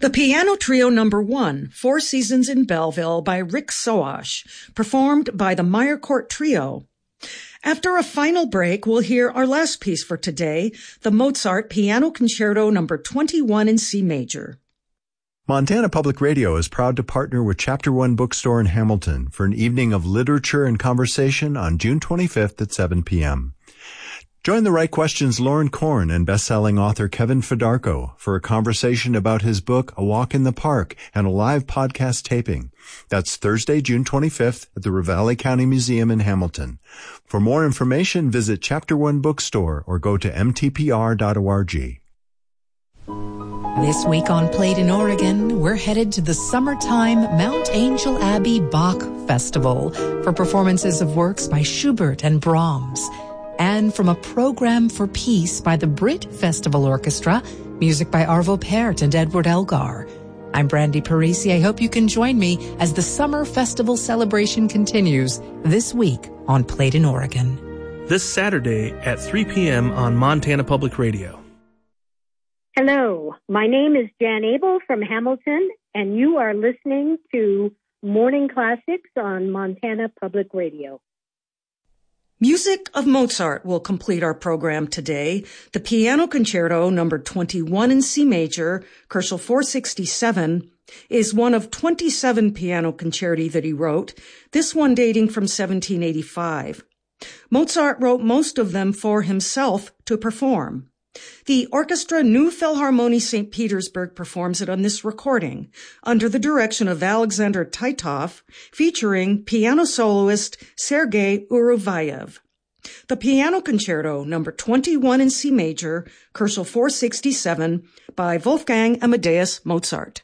The Piano Trio No. 1, Four Seasons in Belleville by Rick Soash, performed by the Meyercourt Trio. After a final break, we'll hear our last piece for today, the Mozart Piano Concerto No. 21 in C major. Montana Public Radio is proud to partner with Chapter One Bookstore in Hamilton for an evening of literature and conversation on June 25th at 7 p.m. Join the Right Questions Lauren Korn and best-selling author Kevin Fedarko for a conversation about his book, A Walk in the Park, and a live podcast taping. That's Thursday, June 25th at the Ravalli County Museum in Hamilton. For more information, visit Chapter One Bookstore or go to mtpr.org. This week on Played in Oregon, we're headed to the summertime Mount Angel Abbey Bach Festival for performances of works by Schubert and Brahms. And from a program for peace by the Brit Festival Orchestra, music by Arvo Pärt and Edward Elgar. I'm Brandy Parisi. I hope you can join me as the summer festival celebration continues this week on Played in Oregon. This Saturday at 3 p.m. on Montana Public Radio. Hello, my name is Jan Abel from Hamilton, and you are listening to Morning Classics on Montana Public Radio. Music of Mozart will complete our program today. The Piano Concerto No. 21 in C major, Koelschel 467, is one of 27 piano concerti that he wrote, this one dating from 1785. Mozart wrote most of them for himself to perform. The Orchestra New Philharmonie St. Petersburg performs it on this recording, under the direction of Alexander Titov, featuring piano soloist Sergei Uruvayev. The Piano Concerto No. 21 in C major, Koelschel 467, by Wolfgang Amadeus Mozart.